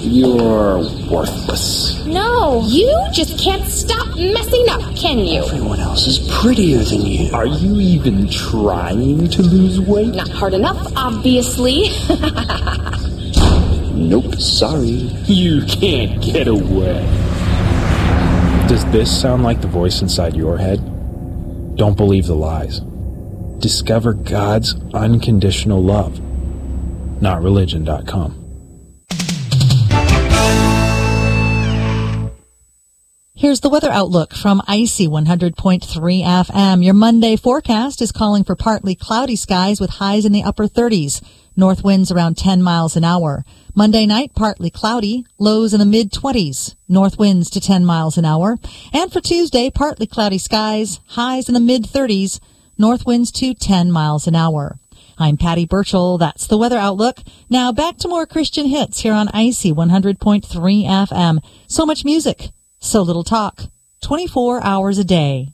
You're worthless. No, you just can't stop messing up, can you? Everyone else is prettier than you. Are you even trying to lose weight? Not hard enough, obviously. Nope, sorry. You can't get away. Does this sound like the voice inside your head? Don't believe the lies. Discover God's unconditional love. NotReligion.com. Here's the weather outlook from Icy 100.3 FM. Your Monday forecast is calling for partly cloudy skies with highs in the upper 30s. North winds around 10 miles an hour. Monday night, partly cloudy, lows in the mid-20s. North winds to 10 miles an hour. And for Tuesday, partly cloudy skies, highs in the mid-30s. North winds to 10 miles an hour. I'm Patty Burchell. That's the weather outlook. Now back to more Christian hits here on Icy 100.3 FM. So much music, so little talk. 24 hours a day.